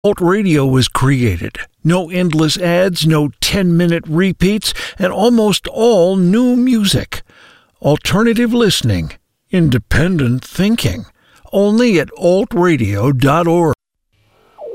Alt Radio was created. No endless ads, no 10-minute repeats, and almost all new music. Alternative listening. Independent thinking. Only at altradio.org.